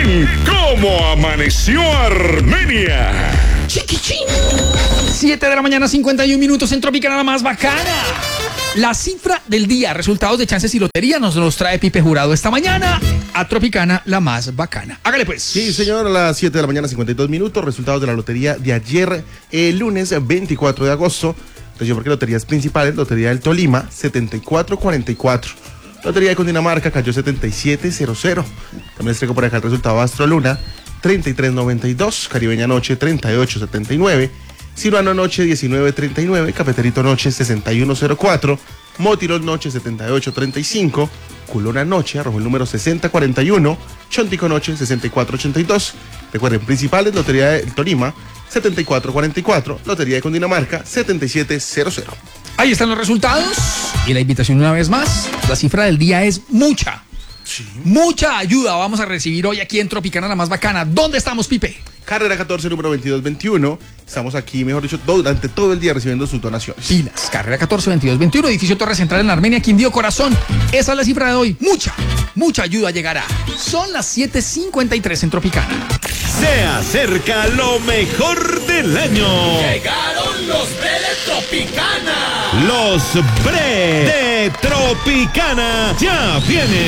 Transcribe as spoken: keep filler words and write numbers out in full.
Chiquichín, ¿cómo amaneció Armenia? Chiquichín. siete de la mañana, cincuenta y un minutos en Tropicana, la más bacana. La cifra del día, resultados de chances y lotería, nos los trae Pipe Jurado esta mañana a Tropicana, la más bacana. Hágale pues. Sí, señor, a las siete de la mañana, cincuenta y dos minutos, resultados de la lotería de ayer, el lunes veinticuatro de agosto. Atención porque loterías principales, lotería del Tolima, setenta y cuatro cuarenta y cuatro. Lotería de Cundinamarca cayó setenta y siete cero cero. También les traigo por acá el resultado Astro Luna, treinta y tres noventa y dos. Caribeña Noche, treinta y ocho setenta y nueve. Cirano Noche, diecinueve treinta y nueve. Cafeterito Noche, sesenta y uno cero cuatro. Motirol Noche, setenta y ocho treinta y cinco. Culona Noche arrojó el número sesenta cuarenta y uno. Chontico Noche, sesenta y cuatro ochenta y dos. Recuerden, principales, lotería del Tolima, setenta y cuatro cuarenta y cuatro. Lotería de Cundinamarca, setenta y siete cero cero. Ahí están los resultados. Y la invitación una vez más. La cifra del día es mucha. Sí. Mucha ayuda vamos a recibir hoy aquí en Tropicana, la más bacana. ¿Dónde estamos, Pipe? Carrera catorce, número veintidós veintiuno. Estamos aquí, mejor dicho, todo, durante todo el día recibiendo sus donaciones. Pilas, carrera catorce veintidós veintiuno, edificio Torre Central en Armenia, Quindío, Corazón. Esa es la cifra de hoy. Mucha, mucha ayuda llegará. Son las siete cincuenta y tres en Tropicana. Se acerca lo mejor del año. Llegaron los Bre de Tropicana. Los Bre de Tropicana ya vienen.